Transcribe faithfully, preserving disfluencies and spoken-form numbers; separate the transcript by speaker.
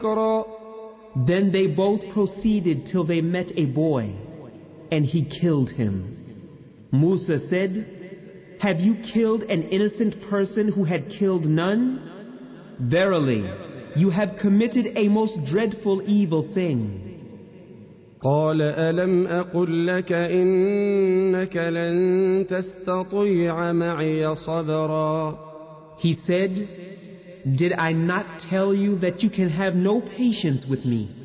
Speaker 1: Then they both proceeded till they met a boy, and he killed him. Musa said, "Have you killed an innocent person who had killed none? Verily, you have committed a most dreadful evil thing."
Speaker 2: قال ألم أقل لك إنك لن تستطيع معي صبرا.
Speaker 1: He said, "Did I not tell you that you can have no patience with me?"